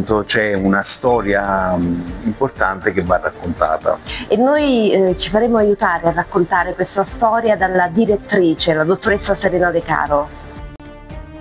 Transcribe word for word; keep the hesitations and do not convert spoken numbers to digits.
appunto c'è una storia mh, importante che va raccontata. E noi eh, ci faremo aiutare a raccontare questa storia dalla direttrice, la dottoressa Serena De Caro.